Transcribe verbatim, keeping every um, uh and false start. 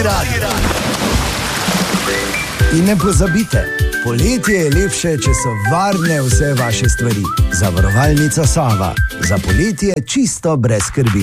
In ne pozabite, poletje je lepše, če so varne vse vaše stvari. Zavarovalnica Sava. Za poletje čisto brez skrbi.